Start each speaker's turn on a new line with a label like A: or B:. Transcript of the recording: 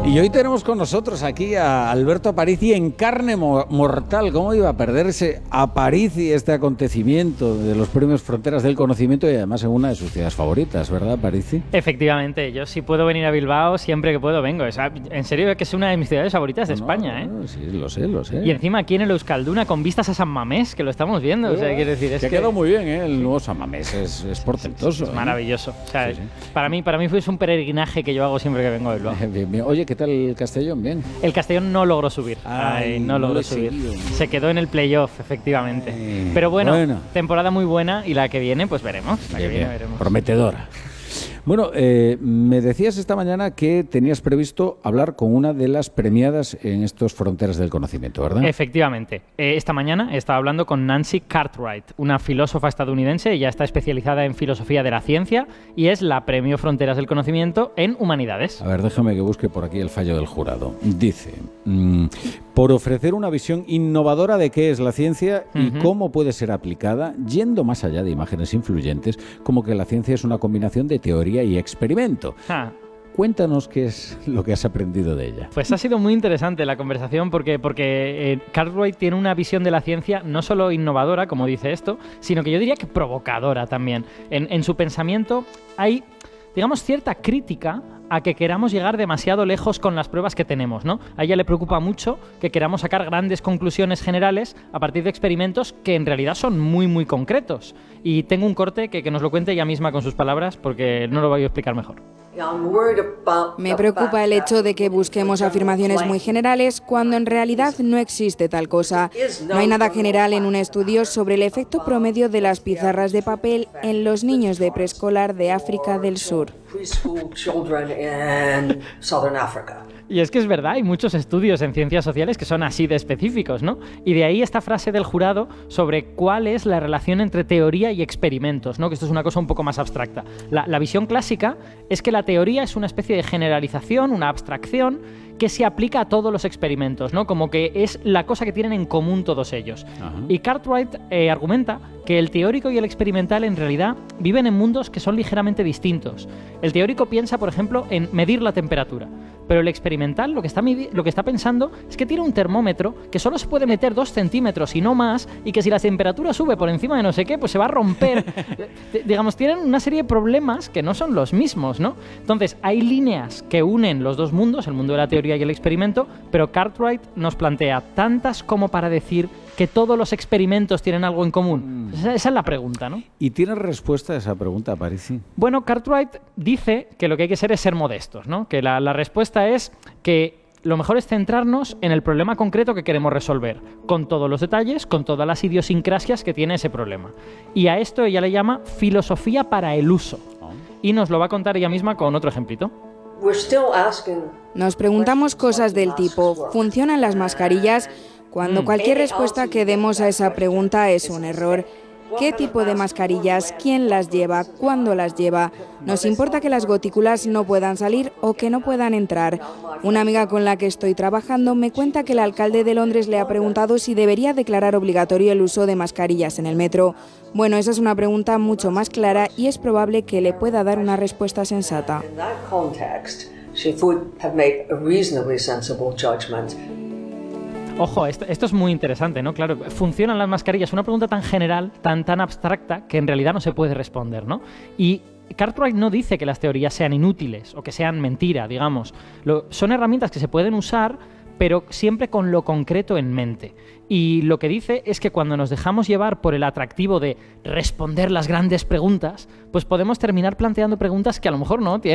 A: Y hoy tenemos con nosotros aquí a Alberto Aparici en carne mortal. ¿Cómo iba a perderse Aparici este acontecimiento de los premios Fronteras del Conocimiento y además en una de sus ciudades favoritas, ¿verdad, Aparici?
B: Efectivamente, yo si puedo venir a Bilbao, siempre que puedo vengo. En serio que es una de mis ciudades favoritas de España, ¿eh?
A: Sí, lo sé.
B: Y encima aquí en el Euskalduna con vistas a San Mamés, que lo estamos viendo. O sea, quiero decir, es
A: que ha quedado muy bien, ¿eh? El nuevo San Mamés es portentoso.
B: Es maravilloso. O sea,
A: sí.
B: Para mí fue un peregrinaje que yo hago siempre que vengo a Bilbao.
A: Bien. Oye, ¿qué tal el Castellón? Bien.
B: El Castellón no logró subir. No logró subir. Se quedó en el playoff, efectivamente. Pero bueno, temporada muy buena y la que viene, pues veremos. Veremos.
A: Prometedora. Bueno, me decías esta mañana que tenías previsto hablar con una de las premiadas en estos Fronteras del Conocimiento, ¿verdad?
B: Efectivamente. Esta mañana he estado hablando con Nancy Cartwright, una filósofa estadounidense. Ella está especializada en filosofía de la ciencia y es la Premio Fronteras del Conocimiento en Humanidades.
A: A ver, déjame que busque por aquí el fallo del jurado. Dice, por ofrecer una visión innovadora de qué es la ciencia y cómo puede ser aplicada, yendo más allá de imágenes influyentes, como que la ciencia es una combinación de teoría y experimento. Cuéntanos qué es lo que has aprendido de ella.
B: Pues ha sido muy interesante la conversación porque Cartwright tiene una visión de la ciencia no solo innovadora, como dice esto, sino que yo diría que provocadora también. En su pensamiento hay, digamos, cierta crítica a que queramos llegar demasiado lejos con las pruebas que tenemos, ¿no? A ella le preocupa mucho que queramos sacar grandes conclusiones generales a partir de experimentos que en realidad son muy, muy concretos. Y tengo un corte que nos lo cuente ella misma con sus palabras porque no lo voy a explicar mejor.
C: Me preocupa el hecho de que busquemos afirmaciones muy generales cuando en realidad no existe tal cosa. No hay nada general en un estudio sobre el efecto promedio de las pizarras de papel en los niños de preescolar de África del Sur.
B: Y es que es verdad, hay muchos estudios en ciencias sociales que son así de específicos, ¿no? Y de ahí esta frase del jurado sobre cuál es la relación entre teoría y experimentos, ¿no? Que esto es una cosa un poco más abstracta. La visión clásica es que la teoría es una especie de generalización, una abstracción que se aplica a todos los experimentos, ¿no? Como que es la cosa que tienen en común todos ellos. Y Cartwright argumenta que el teórico y el experimental en realidad viven en mundos que son ligeramente distintos. El teórico piensa, por ejemplo, en medir la temperatura, pero el experimental lo que está pensando es que tiene un termómetro que solo se puede meter 2 centímetros y no más, y que si la temperatura sube por encima de no sé qué, pues se va a romper. Digamos, tienen una serie de problemas que no son los mismos, ¿no? Entonces, hay líneas que unen los dos mundos, el mundo de la teoría y el experimento, pero Cartwright nos plantea tantas como para decir que todos los experimentos tienen algo en común. Esa es la pregunta, ¿no?
A: ¿Y tienes respuesta a esa pregunta, Aparici?
B: Bueno, Cartwright dice que lo que hay que hacer es ser modestos, ¿no? Que la respuesta es que lo mejor es centrarnos en el problema concreto que queremos resolver, con todos los detalles, con todas las idiosincrasias que tiene ese problema. Y a esto ella le llama filosofía para el uso. Y nos lo va a contar ella misma con otro ejemplito.
C: Nos preguntamos cosas del tipo, ¿funcionan las mascarillas? Cuando cualquier respuesta que demos a esa pregunta es un error. ¿Qué tipo de mascarillas? ¿Quién las lleva? ¿Cuándo las lleva? ¿Nos importa que las gotículas no puedan salir o que no puedan entrar? Una amiga con la que estoy trabajando me cuenta que el alcalde de Londres le ha preguntado si debería declarar obligatorio el uso de mascarillas en el metro. Bueno, esa es una pregunta mucho más clara y es probable que le pueda dar una respuesta sensata.
B: Ojo, esto es muy interesante, ¿no? Claro, ¿funcionan las mascarillas? Una pregunta tan general, tan abstracta, que en realidad no se puede responder, ¿no? Y Cartwright no dice que las teorías sean inútiles o que sean mentira, digamos. Son herramientas que se pueden usar, pero siempre con lo concreto en mente. Y lo que dice es que cuando nos dejamos llevar por el atractivo de responder las grandes preguntas, pues podemos terminar planteando preguntas que a lo mejor no tienen